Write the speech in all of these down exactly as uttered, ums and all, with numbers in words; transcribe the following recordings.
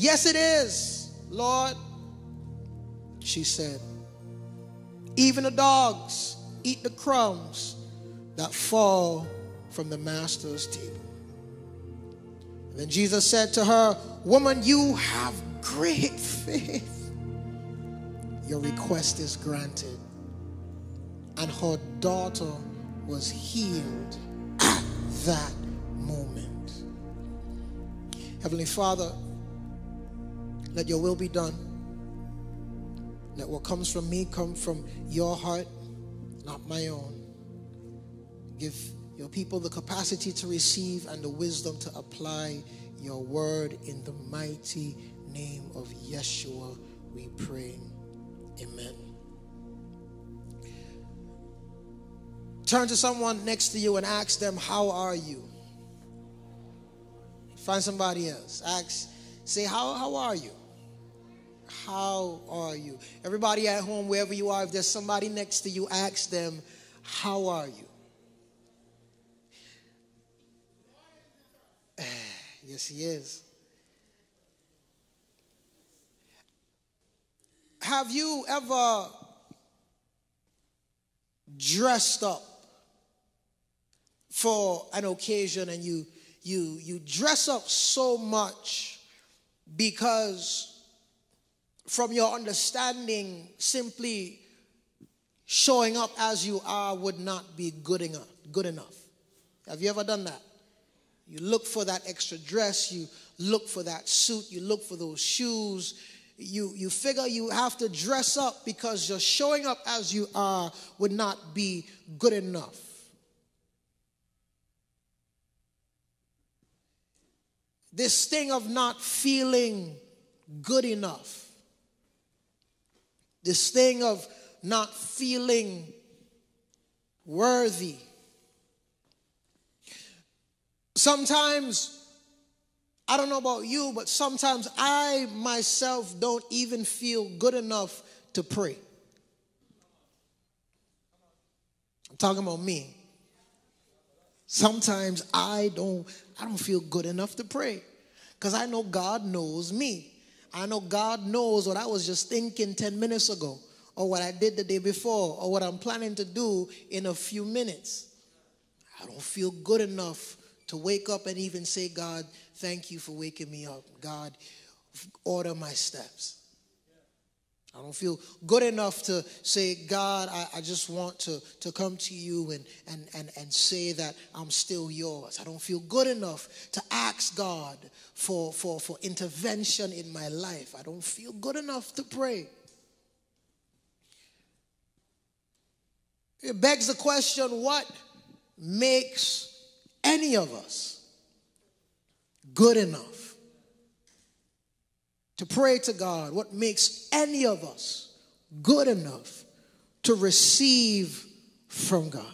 Yes, it is, Lord. She said, even the dogs eat the crumbs that fall from the master's table. And then Jesus said to her, woman, you have great faith. Your request is granted. And her daughter was healed at that moment. Heavenly Father, let your will be done. Let what comes from me come from your heart, not my own. Give your people the capacity to receive and the wisdom to apply your word. In the mighty name of Yeshua, we pray. Amen. Turn to someone next to you and ask them, how are you? Find somebody else. Ask, say, how, how are you? How are you? Everybody at home, wherever you are, if there's somebody next to you, ask them, how are you? Yes, he is. Have you ever dressed up for an occasion and you you you dress up so much because from your understanding simply showing up as you are would not be good enough, good enough? Have you ever done that? You look for that extra dress, you look for that suit, you look for those shoes. You, you figure you have to dress up because you're showing up as you are would not be good enough. This thing of not feeling good enough. This thing of not feeling worthy. Sometimes, I don't know about you, but sometimes I myself don't even feel good enough to pray. I'm talking about me. Sometimes I don't, I don't feel good enough to pray because I know God knows me. I know God knows what I was just thinking ten minutes ago, or what I did the day before, or what I'm planning to do in a few minutes. I don't feel good enough to wake up and even say, God, thank you for waking me up. God, order my steps. I don't feel good enough to say, God, I, I just want to, to come to you and, and, and, and say that I'm still yours. I don't feel good enough to ask God for, for, for intervention in my life. I don't feel good enough to pray. It begs the question, what makes any of us good enough to pray to God? What makes any of us good enough to receive from God?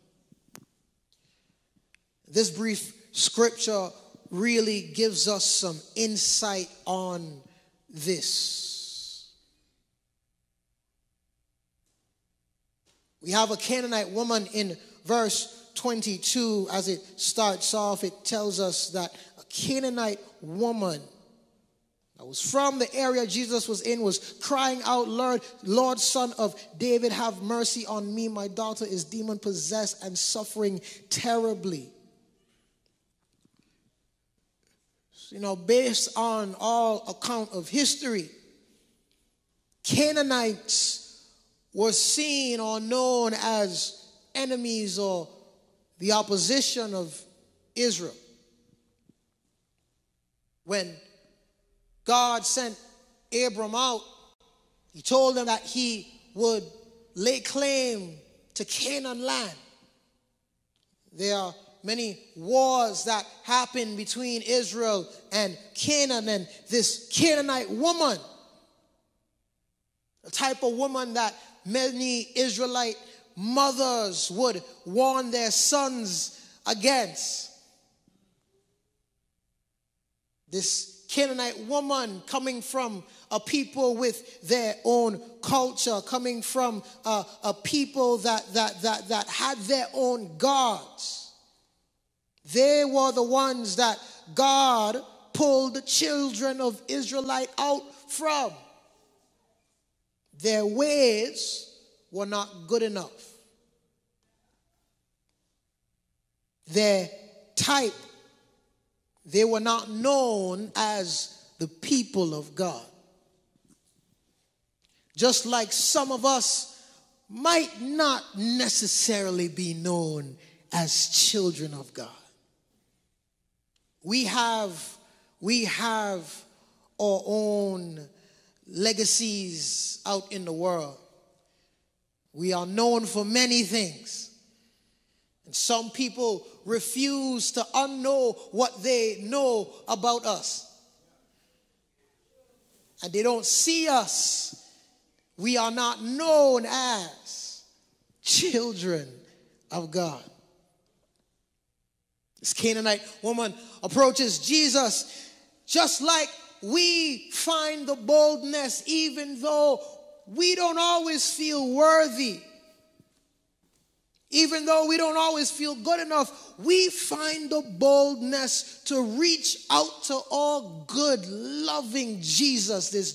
This brief scripture really gives us some insight on this. We have a Canaanite woman in verse twenty-two. As it starts off, it tells us that a Canaanite woman that was from the area Jesus was in was crying out, Lord, Lord, Son of David, have mercy on me. My daughter is demon possessed and suffering terribly. You know, based on all account of history, Canaanites were seen or known as enemies or the opposition of Israel. When God sent Abram out, he told them that he would lay claim to Canaan land. There are many wars that happened between Israel and Canaan, and this Canaanite woman, the type of woman that many Israelite mothers would warn their sons against. This Canaanite woman coming from a people with their own culture, coming from a, a people that, that, that, that had their own gods. They were the ones that God pulled the children of Israelite out from. Their ways were not good enough. Their type, they were not known as the people of God. Just like some of us might not necessarily be known as children of God. We have, we have our own legacies out in the world. We are known for many things. And some people refuse to unknow what they know about us. And they don't see us. We are not known as children of God. This Canaanite woman approaches Jesus just like we find the boldness, even though we don't always feel worthy. Even though we don't always feel good enough, we find the boldness to reach out to our good, loving Jesus, this